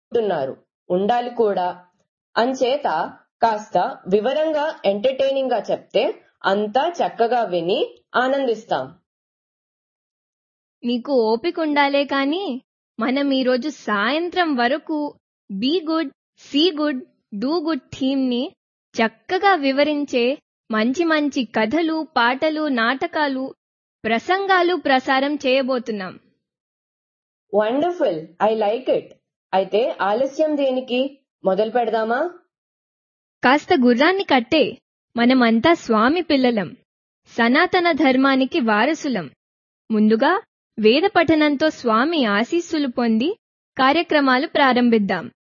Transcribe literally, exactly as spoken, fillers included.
తున్నారు ఉండాలి కూడా. అంచేత కాస్త వివరంగా ఎంటర్టైనింగ్ గా చెప్తే అంతా చక్కగా విని ఆనందిస్తాం. నీకు ఓపిక ఉండాలే కానీ మనం ఈరోజు సాయంత్రం వరకు be good see good do good theme ని చక్కగా వివరించే మంచి మంచి కథలు, పాటలు, నాటకాలు, ప్రసంగాలు ప్రసారం చేయబోతున్నాం. Wonderful, I like it. అయితే ఆలస్యం దేనికి, మొదలు పెడదామా? కాస్త గుర్రాన్ని కట్టే. మనమంతా స్వామి పిల్లలం, సనాతన ధర్మానికి వారసులం. ముందుగా వేద పఠనంతో స్వామి ఆశీస్సులు పొంది కార్యక్రమాలు ప్రారంభిద్దాం.